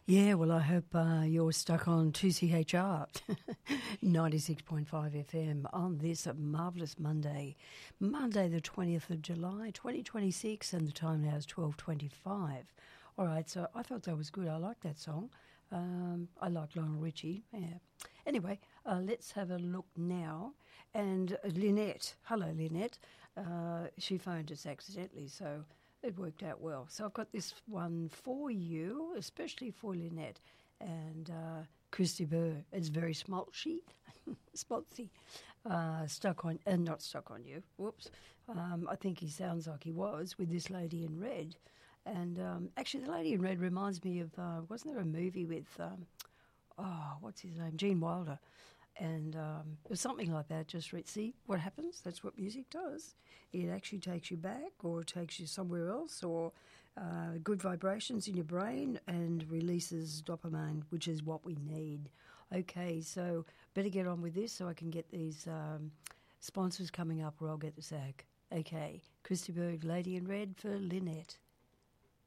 Yeah, well, I hope you're stuck on 2CHR 96.5 FM on this marvellous Monday, the 20th of July, 2026, and the time now is 12:25. All right, so I thought that was good. I like that song. I like Lionel Richie, yeah. Anyway, let's have a look now. And Lynette, hello Lynette, she phoned us accidentally, so it worked out well. So I've got this one for you, especially for Lynette and Christy Burr. It's very smolchy, smolty, not stuck on you. Whoops. I think he sounds like he was with this lady in red. And actually, the lady in red reminds me of, wasn't there a movie with, what's his name, Gene Wilder? And it was something like that. Just see what happens. That's what music does. It actually takes you back, or takes you somewhere else, or good vibrations in your brain, and releases dopamine, which is what we need. Okay, so better get on with this so I can get these sponsors coming up, or I'll get the sack. Okay, Christy Berg, Lady in Red for Lynette.